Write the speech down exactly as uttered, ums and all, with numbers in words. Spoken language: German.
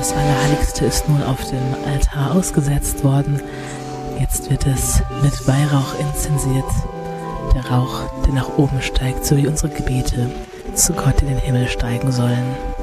Das Allerheiligste ist nun auf dem Altar ausgesetzt worden. Jetzt wird es mit Weihrauch inzensiert. Der Rauch, der nach oben steigt, so wie unsere Gebete zu Gott in den Himmel steigen sollen.